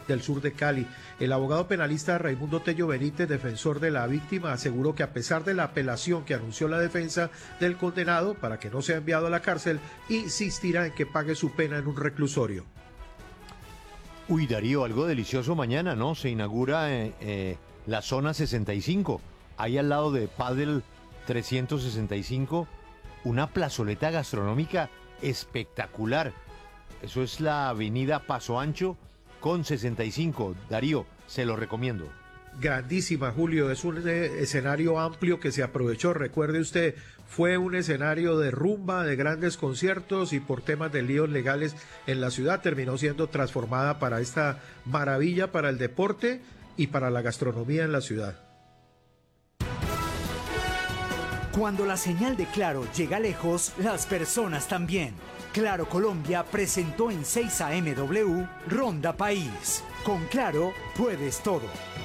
del sur de Cali. El abogado penalista Raimundo Tello Benítez, defensor de la víctima, aseguró que a pesar de la apelación que anunció la defensa del condenado para que no sea enviado a la cárcel, insistirá en que pague su pena en un reclusorio. Uy, Darío, algo delicioso mañana, ¿no? Se inaugura la zona 65, ahí al lado de Padel 365, una plazoleta gastronómica espectacular. Eso es la avenida Paso Ancho con 65. Darío, se lo recomiendo. Grandísima, Julio, es un escenario amplio que se aprovechó. Recuerde usted, fue un escenario de rumba, de grandes conciertos, y por temas de líos legales en la ciudad terminó siendo transformada para esta maravilla, para el deporte y para la gastronomía en la ciudad. Cuando la señal de Claro llega lejos, las personas también. Claro Colombia presentó en 6 AMW Ronda País. Con Claro puedes todo.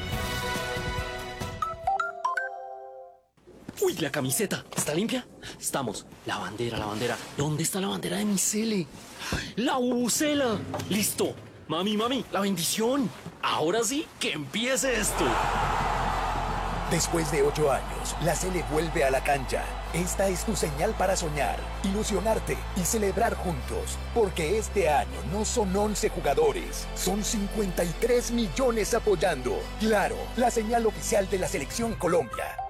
Uy, la camiseta, ¿está limpia? Estamos. La bandera. ¿Dónde está la bandera de mi cele? ¡La bubucela! ¡Listo! Mami, la bendición. Ahora sí, que empiece esto. Después de 8 años, la Sele vuelve a la cancha. Esta es tu señal para soñar, ilusionarte y celebrar juntos. Porque este año no son 11 jugadores, son 53 millones apoyando. Claro, la señal oficial de la Selección Colombia.